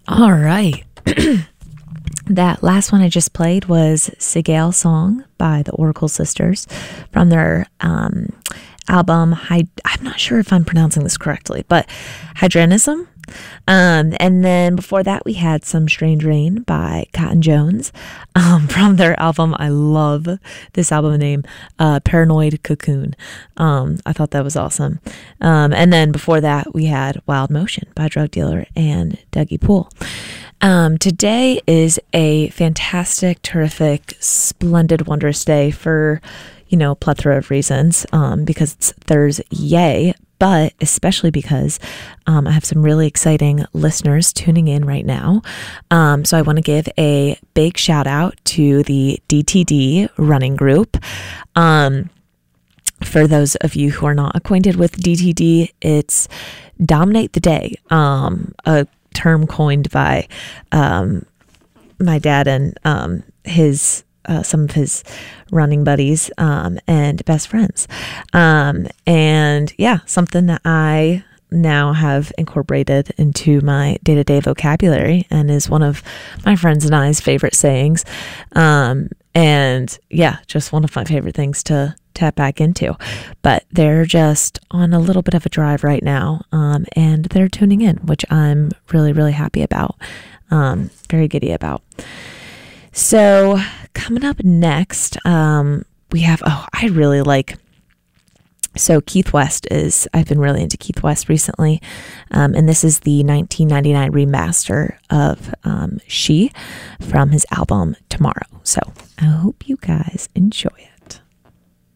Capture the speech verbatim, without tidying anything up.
All right. That last one I just played was Sigale Song by the Oracle Sisters from their um, album. Hy- I'm not sure if I'm pronouncing this correctly, but Hydronism. Um, and then before that, we had Some Strange Rain by Cotton Jones um, from their album. I love this album name, uh, Paranoid Cocoon. Um, I thought that was awesome. Um, and then before that, we had Wild Motion by Drug Dealer and Dougie Poole. Um, today is a fantastic, terrific, splendid, wondrous day for, you know, a plethora of reasons, um, because it's Thursday, but especially because um, I have some really exciting listeners tuning in right now. Um, so I want to give a big shout out to the D T D running group. Um, for those of you who are not acquainted with D T D, it's Dominate the Day, um, a term coined by um, my dad and um, his Uh, some of his running buddies um, and best friends. Um, and yeah, something that I now have incorporated into my day-to-day vocabulary and is one of my friends and I's favorite sayings. Um, and yeah, just one of my favorite things to tap back into. But they're just on a little bit of a drive right now, um, and they're tuning in, which I'm really, really happy about. Um, very giddy about. So coming up next, um, we have, oh, I really like, so Keith West is, I've been really into Keith West recently. Um, and this is the nineteen ninety-nine remaster of um, She from his album Tomorrow. So I hope you guys enjoy it.